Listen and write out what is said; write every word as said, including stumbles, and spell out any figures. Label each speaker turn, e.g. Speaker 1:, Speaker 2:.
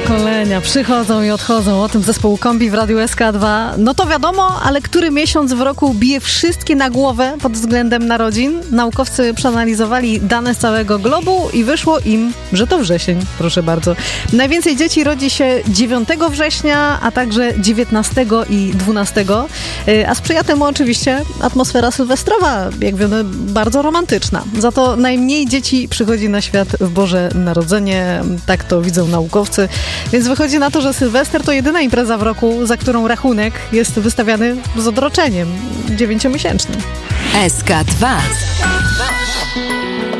Speaker 1: pokolenia przychodzą i odchodzą. O tym zespołu Kombi w Radiu S K dwa. No to wiadomo, ale który miesiąc w roku bije wszystkie na głowę pod względem narodzin? Naukowcy przeanalizowali dane z całego globu i wyszło im, że to wrzesień. Proszę bardzo. Najwięcej dzieci rodzi się dziewiątego września, a także dziewiętnastego i dwunastego. A sprzyja temu oczywiście atmosfera sylwestrowa, jak wiemy, bardzo romantyczna. Za to najmniej dzieci przychodzi na świat w Boże Narodzenie. Tak to widzą naukowcy. Więc wychodzi na to, że Sylwester to jedyna impreza w roku, za którą rachunek jest wystawiany z odroczeniem dziewięciomiesięcznym.
Speaker 2: S K dwa.